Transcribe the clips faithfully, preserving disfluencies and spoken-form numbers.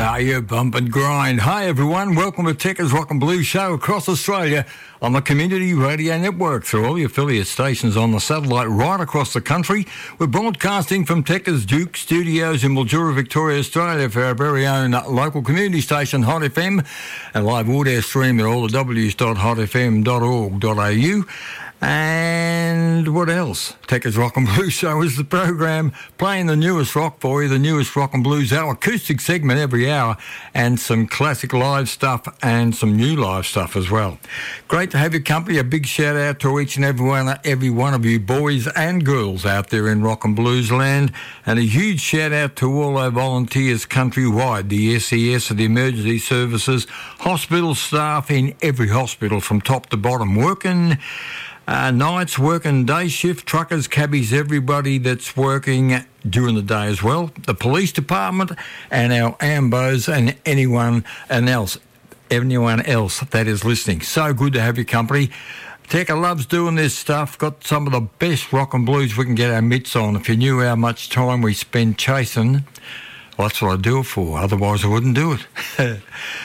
Ah, you bump and grind. Hi, everyone. Welcome to Techers Rock and Blues Show across Australia on the Community Radio Network through all the affiliate stations on the satellite right across the country. We're broadcasting from Techers Duke Studios in Mildura, Victoria, Australia for our very own local community station, Hot F M, and live audio stream at all the w's dot hot f m dot org dot a u. And what else? Techers Rock and Blues Show is the program playing the newest rock for you, the newest rock and blues, our acoustic segment every hour, and some classic live stuff and some new live stuff as well. Great to have your company. A big shout out to each and every one, every one of you boys and girls out there in rock and blues land, and a huge shout out to all our volunteers countrywide, the S E S, the emergency services, hospital staff in every hospital from top to bottom, working Uh, nights, working day shift, truckers, cabbies, everybody that's working during the day as well. The police department and our ambos and anyone and else, anyone else that is listening. So good to have your company. Tekka loves doing this stuff. Got some of the best rock and blues we can get our mitts on. If you knew how much time we spend chasing, well, that's what I do it for. Otherwise, I wouldn't do it.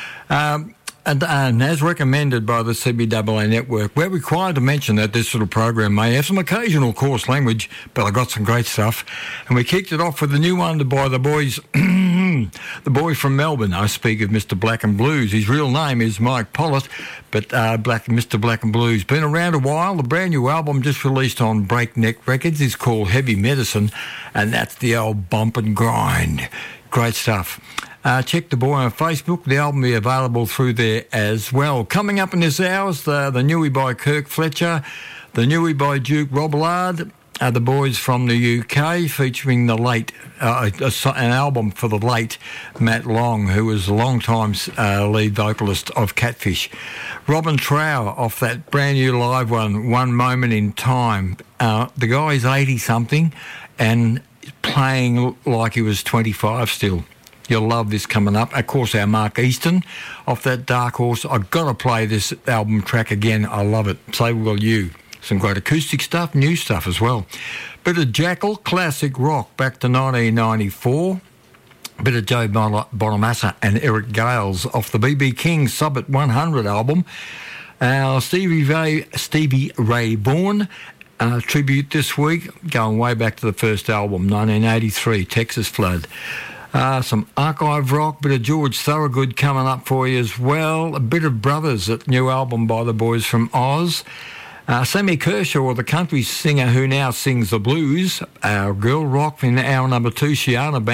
um, And, and as recommended by the C B A A network, we're required to mention that this sort of program may have some occasional coarse language, but I got some great stuff. And we kicked it off with a new one by the boys, the boy from Melbourne. I speak of Mister Black and Blues. His real name is Mike Pollitt, but uh, Black, Mister Black and Blues. Been around a while. The brand new album just released on Breakneck Records is called Heavy Medicine, and that's the old bump and grind. Great stuff. Uh, check the boy on Facebook. The album will be available through there as well. Coming up in this hour, the, the newie by Kirk Fletcher, the newie by Duke Robillard, uh, the boys from the U K, featuring the late, uh, a, an album for the late Matt Long, who was a long-time uh, lead vocalist of Catfish. Robin Trower off that brand new live one, One Moment in Time. Uh, the guy's eighty-something and playing like he was twenty-five still. You'll love this coming up. Of course, our Mark Easton off that Dark Horse. I've got to play this album track again. I love it. So will you. Some great acoustic stuff, new stuff as well. Bit of Jackal, classic rock, back to nineteen ninety-four. Bit of Joe Bonamassa and Eric Gales off the B B King Subbit one hundred album. Our Stevie Ray, Stevie Ray Vaughan uh, tribute this week, going way back to the first album, nineteen eighty-three, Texas Flood. Uh, some archive rock, bit of George Thorogood coming up for you as well. A bit of Brothers, that new album by the boys from Oz. Uh, Sammy Kershaw, the country singer who now sings the blues. Our girl rock in hour number two, Shiana